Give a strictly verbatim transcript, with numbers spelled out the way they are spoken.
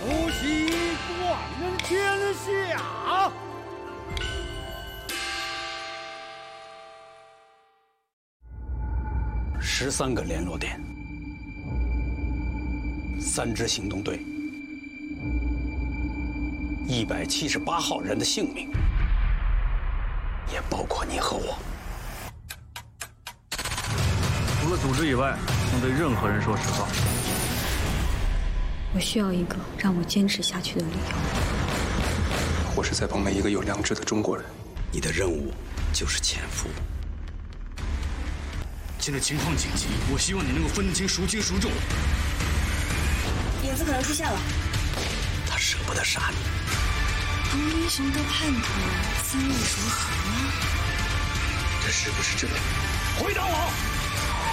不惜冠人天下。 十三个联络点，三支行动队，一百七十八号人的性命，也包括你和我。 除了组织以外，请对任何人说实话。 我需要一个让我坚持下去的理由。 我是在帮每一个有良知的中国人。 你的任务就是潜伏。 现在情况紧急，我希望你能够分清孰轻孰重。 影子可能出现了， 他舍不得杀你。 当英雄的叛徒，心意如何呢？ 这是不是真的？回答我！